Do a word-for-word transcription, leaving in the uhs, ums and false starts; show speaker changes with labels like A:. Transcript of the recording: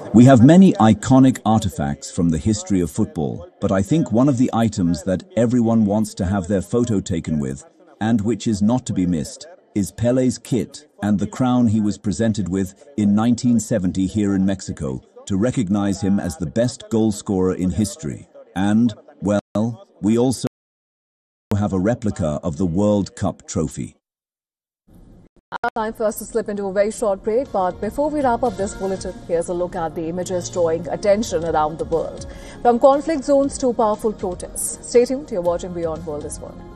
A: We have many iconic artifacts from the history of football, but I think one of the items that everyone wants to have their photo taken with, and which is not to be missed, is Pele's kit and the crown he was presented with in nineteen seventy here in Mexico to recognize him as the best goal scorer in history. And, well, we also have a replica of the World Cup trophy.
B: Time for us to slip into a very short break, but before we wrap up this bulletin, here's a look at the images drawing attention around the world. From conflict zones to powerful protests. Stay tuned, you're watching Beyond World is World.